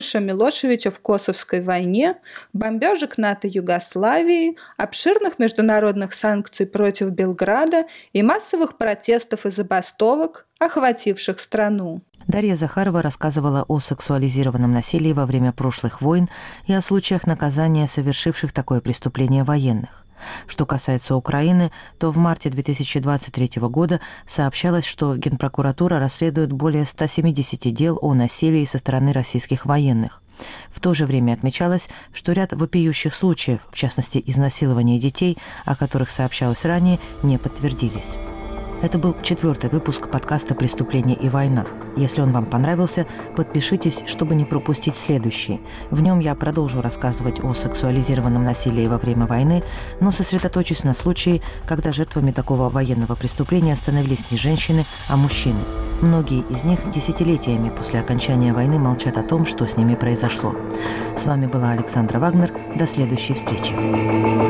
Милошевича в Косовской войне, бомбежек НАТО Югославии, обширных международных санкций против Белграда и массовых протестов и забастовок, охвативших страну. Дарья Захарова рассказывала о сексуализированном насилии во время прошлых войн и о случаях наказания совершивших такое преступление военных. Что касается Украины, то в марте 2023 года сообщалось, что Генпрокуратура расследует более 170 дел о насилии со стороны российских военных. В то же время отмечалось, что ряд вопиющих случаев, в частности изнасилования детей, о которых сообщалось ранее, не подтвердились. Это был 4-й выпуск подкаста «Преступление и война». Если он вам понравился, подпишитесь, чтобы не пропустить следующий. В нем я продолжу рассказывать о сексуализированном насилии во время войны, но сосредоточусь на случае, когда жертвами такого военного преступления становились не женщины, а мужчины. Многие из них десятилетиями после окончания войны молчат о том, что с ними произошло. С вами была Александра Вагнер. До следующей встречи.